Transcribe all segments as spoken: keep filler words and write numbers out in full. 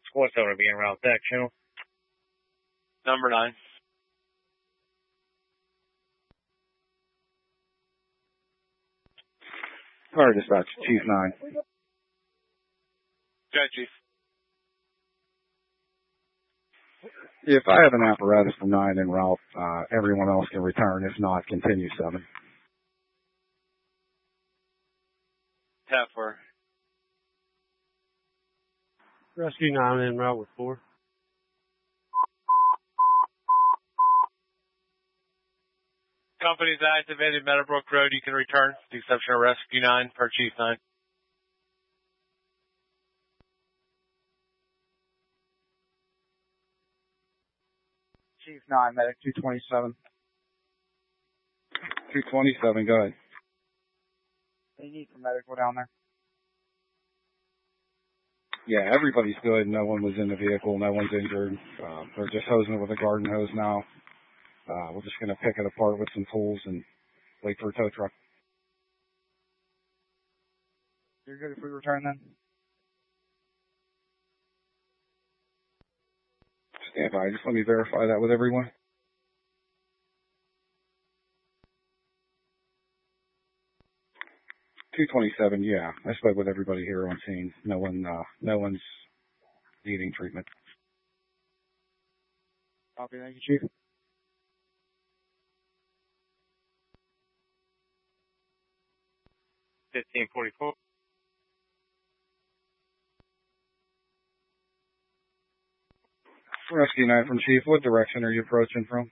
What's over to be en route back channel? Number nine. Fire dispatch, Chief nine. Go ahead, Chief. If I have an apparatus for nine en route, uh, everyone else can return. If not, continue seven. Tap four. Rescue nine en route with four. Company's activated Meadowbrook Road. You can return. The exception of Rescue nine per Chief nine. Chief nine, medic two twenty-seven. two twenty-seven, go ahead. What do you need for medical down there? Yeah, everybody's good. No one was in the vehicle. No one's injured. Uh, they're just hosing it with a garden hose now. Uh, we're just going to pick it apart with some tools and wait for a tow truck. You're good if we return then? Stand by. Just let me verify that with everyone. two twenty-seven, yeah. I spoke with everybody here on scene. No one, uh, no one's needing treatment. Copy, thank you, Chief. fifteen forty-four. Rescue nine from Chief. What direction are you approaching from?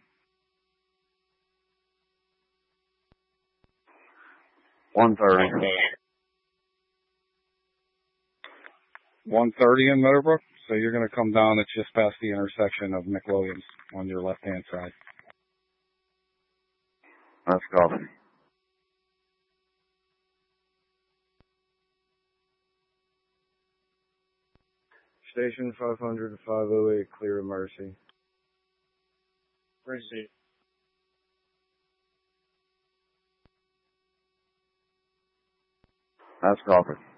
one thirty. one thirty in Meadowbrook. So you're going to come down. It's just past the intersection of McWilliams on your left-hand side. That's copy. Station five hundred to five oh eight, clear to Mercy. Receive. That's copy.